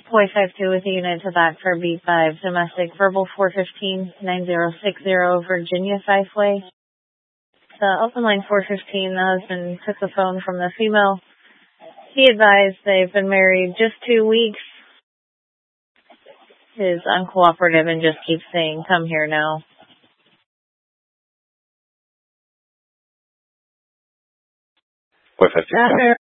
Y52 with the unit to back for B5, domestic, verbal 415-9060, Virginia Fifeway. Open line 415, the husband took the phone from the female. He advised they've been married just 2 weeks. Is uncooperative and just keeps saying, come here now. Y52.